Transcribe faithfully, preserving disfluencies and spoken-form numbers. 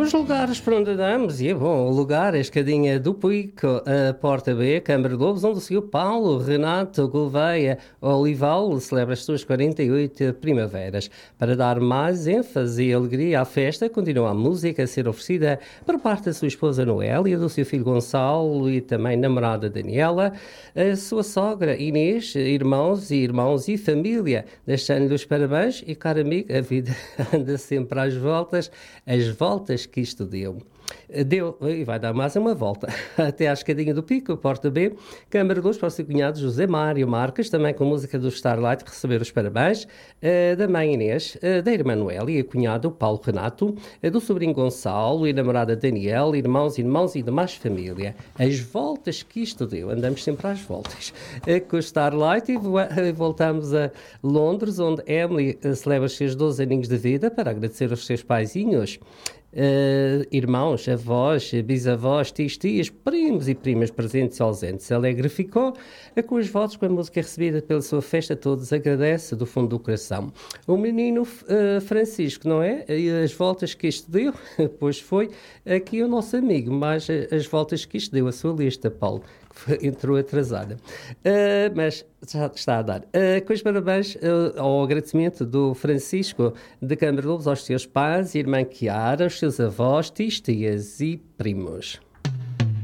Os lugares por onde andamos, e é bom, o lugar é a escadinha do Pico, a Porta B, Câmara de Lobos, onde o senhor Paulo Renato Gouveia Olival celebra as suas quarenta e oito primaveras. Para dar mais ênfase e alegria à festa, continua a música a ser oferecida por parte da sua esposa Noélia, do seu filho Gonçalo e também namorada Daniela, a sua sogra Inês, irmãos e irmãos e família, deixando-lhe os parabéns e, caro amigo, a vida anda sempre às voltas, as voltas que isto deu. Deu, e vai dar mais uma volta, até à escadinha do Pico, Porta B, Câmara de Luz para o seu cunhado José Mário Marques, também com música do Starlight, receber os parabéns, uh, da mãe Inês, uh, da irmã Noel e a cunhado Paulo Renato, uh, do sobrinho Gonçalo e namorada Daniel, irmãos, irmãos e demais família. As voltas que isto deu, andamos sempre às voltas, uh, com o Starlight e vo- uh, voltamos a Londres, onde Emily uh, celebra os seus doze aninhos de vida para agradecer aos seus paizinhos. Uh, irmãos, avós, bisavós, tios, tias, primos e primas presentes e ausentes. Alegre ficou uh, com os votos, com a música recebida pela sua festa, todos agradece do fundo do coração. O menino uh, Francisco, não é? E as voltas que isto deu, pois foi aqui o nosso amigo, mas uh, as voltas que isto deu, a sua lista, Paulo, que foi, entrou atrasada. Uh, mas já está a dar. Uh, com os parabéns uh, ao agradecimento do Francisco de Câmara de Lobos aos seus pais, irmã Chiara, aos seus avós, tios, tias e primos.